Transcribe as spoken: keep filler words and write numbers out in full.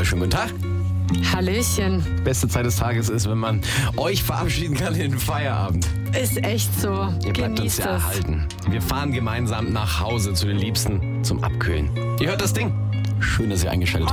wunderschönen guten Tag. Hallöchen. Beste Zeit des Tages ist, wenn man euch verabschieden kann in den Feierabend. Ist echt so. Ihr bleibt uns Genießt ja es. erhalten. Wir fahren gemeinsam nach Hause zu den Liebsten zum Abkühlen. Ihr hört das Ding. Schön, dass ihr eingeschaltet habt.